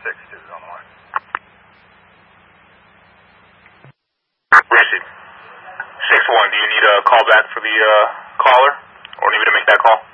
6-2 is on the line. Received. 6-1, do you need a call back for the caller? Or need me to make that call?